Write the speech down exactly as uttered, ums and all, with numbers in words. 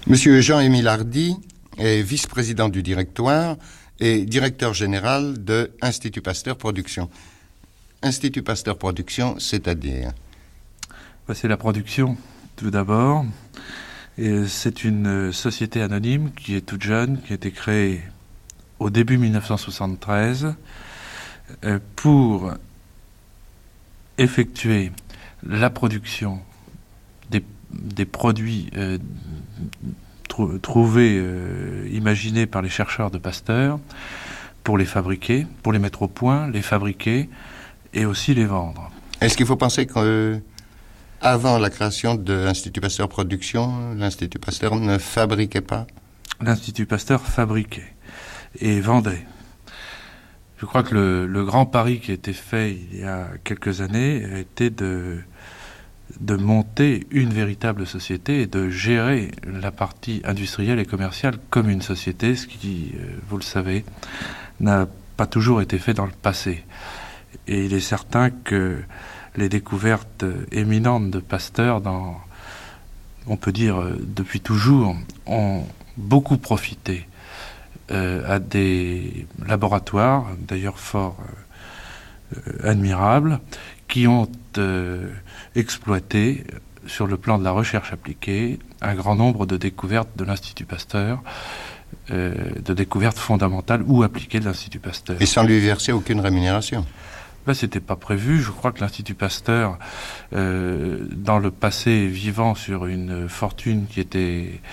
Monsieur Jean-Émile Hardy est vice-président du directoire et directeur général de Institut Pasteur Production. Institut Pasteur Production, c'est-à-dire? C'est la production, tout d'abord. Et c'est une société anonyme qui est toute jeune, qui a été créée au début dix-neuf cent soixante-treize pour effectuer la production des, des produits euh, trou- trouvés, euh, imaginés par les chercheurs de Pasteur, pour les fabriquer, pour les mettre au point, les fabriquer et aussi les vendre. Est-ce qu'il faut penser qu'avant la création de l'Institut Pasteur Production, l'Institut Pasteur ne fabriquait pas? L'Institut Pasteur fabriquait et vendait. Je crois que le, le grand pari qui a été fait il y a quelques années a été de, de monter une véritable société et de gérer la partie industrielle et commerciale comme une société, ce qui, vous le savez, n'a pas toujours été fait dans le passé. Et il est certain que les découvertes éminentes de Pasteur, dans, on peut dire depuis toujours, ont beaucoup profité Euh, à des laboratoires, d'ailleurs fort euh, admirables, qui ont euh, exploité, sur le plan de la recherche appliquée, un grand nombre de découvertes de l'Institut Pasteur, euh, de découvertes fondamentales ou appliquées de l'Institut Pasteur. Et sans lui verser aucune rémunération? Ben, c'était pas prévu. Je crois que l'Institut Pasteur, euh, dans le passé, vivant sur une fortune qui était